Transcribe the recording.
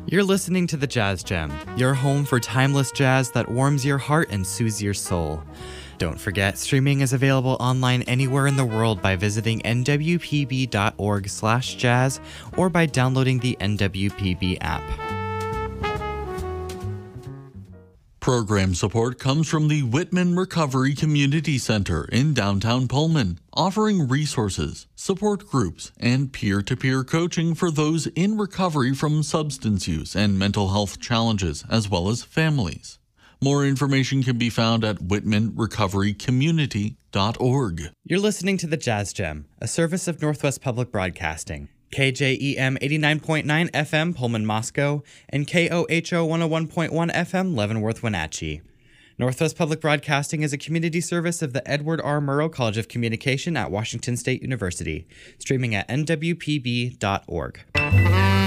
You're listening to The Jazz Gem, your home for timeless jazz that warms your heart and soothes your soul. Don't forget, streaming is available online anywhere in the world by visiting nwpb.org/jazz or by downloading the NWPB app. Program support comes from the Whitman Recovery Community Center in downtown Pullman, offering resources, support groups, and peer-to-peer coaching for those in recovery from substance use and mental health challenges, as well as families. More information can be found at whitmanrecoverycommunity.org. You're listening to The Jazz Gem, a service of Northwest Public Broadcasting. KJEM 89.9 FM Pullman, Moscow, and KOHO 101.1 FM Leavenworth, Wenatchee. Northwest Public Broadcasting is a community service of the Edward R. Murrow College of Communication at Washington State University, streaming at nwpb.org.